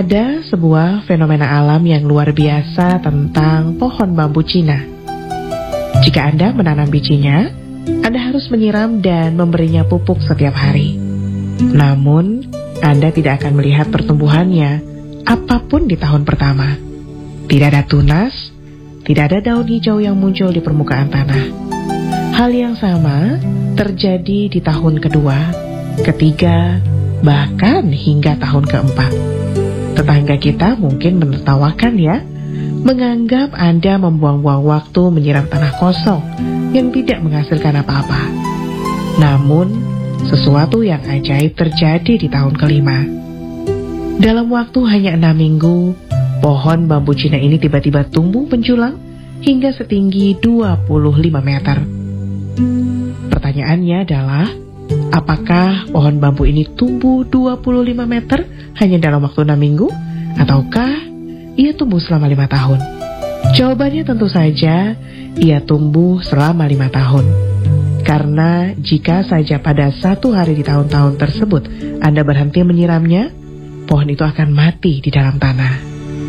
Ada sebuah fenomena alam yang luar biasa tentang pohon bambu Cina. Jika Anda menanam bijinya, Anda harus menyiram dan memberinya pupuk setiap hari. Namun, Anda tidak akan melihat pertumbuhannya apapun di tahun pertama. Tidak ada tunas, tidak ada daun hijau yang muncul di permukaan tanah. Hal yang sama terjadi di tahun kedua, ketiga, bahkan hingga tahun keempat. Tetangga kita mungkin menertawakan ya, menganggap Anda membuang-buang waktu menyiram tanah kosong yang tidak menghasilkan apa-apa. Namun, sesuatu yang ajaib terjadi di tahun kelima. Dalam waktu hanya 6 minggu, pohon bambu Cina ini tiba-tiba tumbuh menjulang hingga setinggi 25 meter. Pertanyaannya adalah, apakah pohon bambu ini tumbuh 25 meter hanya dalam waktu 6 minggu? Ataukah ia tumbuh selama 5 tahun? Jawabannya tentu saja, ia tumbuh selama 5 tahun. Karena jika saja pada satu hari di tahun-tahun tersebut Anda berhenti menyiramnya, pohon itu akan mati di dalam tanah.